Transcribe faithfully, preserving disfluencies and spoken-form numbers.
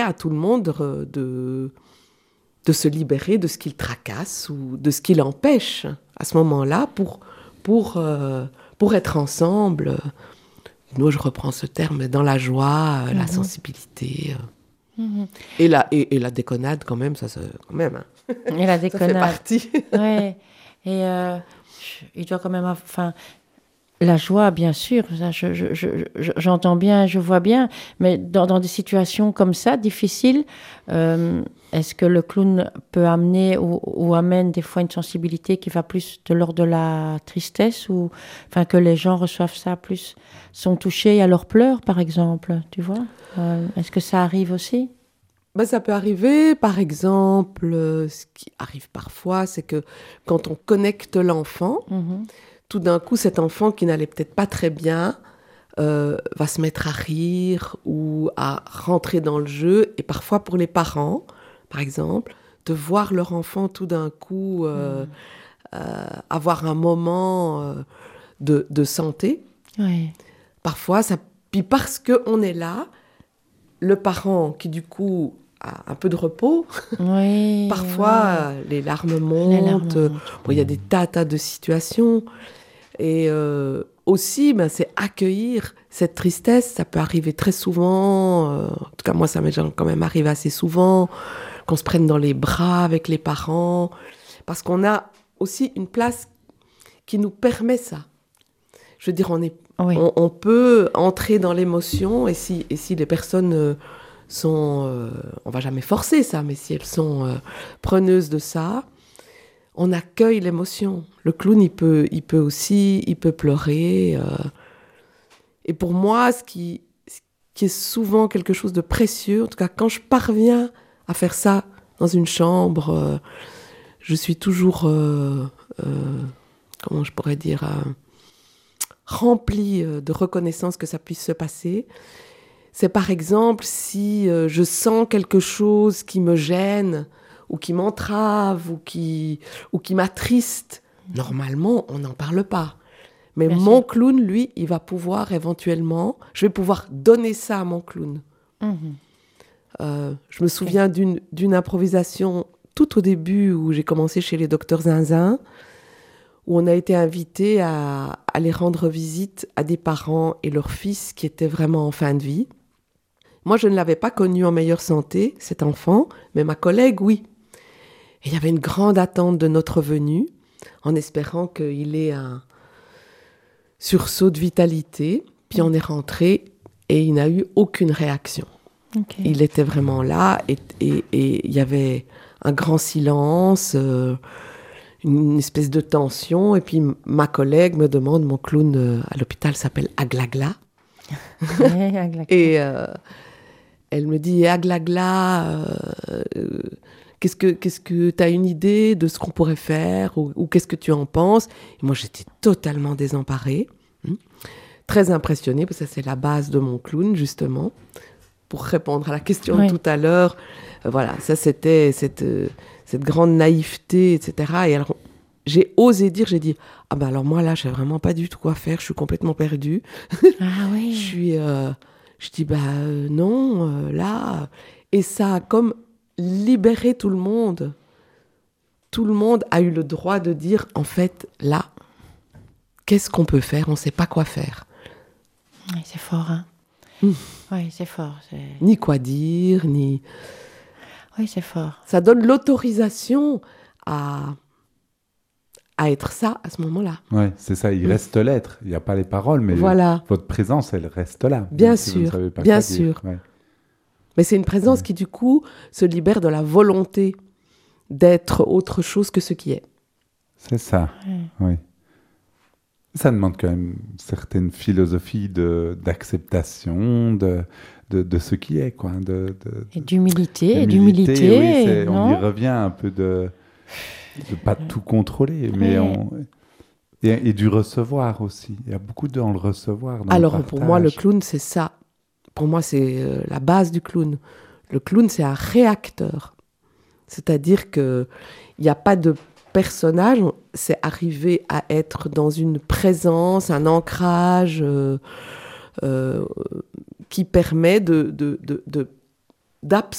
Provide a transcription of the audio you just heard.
à tout le monde de, de, de se libérer de ce qui le tracasse ou de ce qui l'empêche à ce moment-là pour, pour, euh, pour être ensemble. Moi, je reprends ce terme, dans la joie, mmh. la sensibilité. Mmh. Et, la, et, et la déconnade, quand même, ça, ça quand même. Hein. Et la déconnade. Ça fait partie. Ouais. Et euh, il doit quand même... Enfin, la joie, bien sûr, ça, je, je, je, je, j'entends bien, je vois bien, mais dans, dans des situations comme ça, difficiles, euh, est-ce que le clown peut amener ou, ou amène des fois une sensibilité qui va plus de l'ordre de la tristesse, ou enfin que les gens reçoivent ça plus, sont touchés à leurs pleurs, par exemple, tu vois? euh, Est-ce que ça arrive aussi? Ben, ça peut arriver, par exemple, euh, ce qui arrive parfois, c'est que quand on connecte l'enfant, mm-hmm. tout d'un coup, cet enfant qui n'allait peut-être pas très bien euh, va se mettre à rire ou à rentrer dans le jeu. Et parfois, pour les parents, par exemple, de voir leur enfant tout d'un coup euh, mm. euh, avoir un moment euh, de, de santé. Oui. Parfois, ça... Puis parce qu'on est là, le parent qui, du coup, a un peu de repos, oui, parfois, oui. les larmes montent. Les larmes montent. Bon, il y a des tas, tas de situations. Et euh, aussi, ben, c'est accueillir cette tristesse. Ça peut arriver très souvent. Euh, en tout cas, moi, ça m'est quand même arrivé assez souvent. Qu'on se prenne dans les bras avec les parents. Parce qu'on a aussi une place qui nous permet ça. Je veux dire, on, est, oui. on, on peut entrer dans l'émotion. Et si, et si les personnes euh, sont... Euh, on ne va jamais forcer ça, mais si elles sont euh, preneuses de ça... on accueille l'émotion. Le clown, il peut, il peut aussi, il peut pleurer. Euh... Et pour moi, ce qui, ce qui est souvent quelque chose de précieux, en tout cas, quand je parviens à faire ça dans une chambre, euh, je suis toujours, euh, euh, comment je pourrais dire, euh, remplie de reconnaissance que ça puisse se passer. C'est par exemple si euh, je sens quelque chose qui me gêne, ou qui m'entrave, ou qui, ou qui m'attriste, normalement, on n'en parle pas. Mais Bien mon sûr. Clown, lui, il va pouvoir éventuellement... Je vais pouvoir donner ça à mon clown. Mm-hmm. Euh, je me souviens okay. d'une, d'une improvisation tout au début, où j'ai commencé chez les docteurs Zinzin, où on a été invité à aller rendre visite à des parents et leur fils qui étaient vraiment en fin de vie. Moi, je ne l'avais pas connu en meilleure santé, cet enfant, mais ma collègue, oui. Et il y avait une grande attente de notre venue, en espérant qu'il ait un sursaut de vitalité. Puis on est rentré et il n'a eu aucune réaction. Okay. Il était vraiment là et, et, et il y avait un grand silence, euh, une espèce de tension. Et puis ma collègue me demande, mon clown euh, à l'hôpital s'appelle Aglagla. Ouais, Aglagla. Et euh, elle me dit, Aglagla... Euh, euh, Qu'est-ce que, qu'est-ce que tu as une idée de ce qu'on pourrait faire ou, ou qu'est-ce que tu en penses? Et moi, j'étais totalement désemparée, hein, très impressionnée, parce que ça, c'est la base de mon clown, justement. Pour répondre à la question oui. de tout à l'heure, euh, voilà, ça, c'était cette, euh, cette grande naïveté, et cetera. Et alors, j'ai osé dire, j'ai dit, ah ben alors moi, là, je sais vraiment pas du tout quoi faire, je suis complètement perdue. Ah oui. je suis, euh, je dis, bah euh, non, euh, là... Et ça a comme... libérer tout le monde. Tout le monde a eu le droit de dire, en fait, là, qu'est-ce qu'on peut faire? On ne sait pas quoi faire. Oui, c'est fort, hein? Mmh. Oui, c'est fort. C'est... Ni quoi dire, ni... Oui, c'est fort. Ça donne l'autorisation à, à être ça, à ce moment-là. Oui, c'est ça, il mmh. reste l'être. Il n'y a pas les paroles, mais voilà. votre présence, elle reste là. Bien sûr, si bien sûr. Ouais. Mais c'est une présence ouais. qui, du coup, se libère de la volonté d'être autre chose que ce qui est. C'est ça, ouais. oui. Ça demande quand même une certaine philosophie de, d'acceptation de, de, de ce qui est, quoi. De, de, et d'humilité, et d'humilité. Oui, c'est, on y revient un peu de ne pas tout contrôler, mais oui. on... Et, et du recevoir aussi. Il y a beaucoup de dans le recevoir. Dans Alors, le pour moi, le clown, c'est ça. Pour moi, c'est euh, la base du clown. Le clown, c'est un réacteur. C'est-à-dire qu'il n'y a pas de personnage, c'est arriver à être dans une présence, un ancrage euh, euh, qui permet de, de, de, de,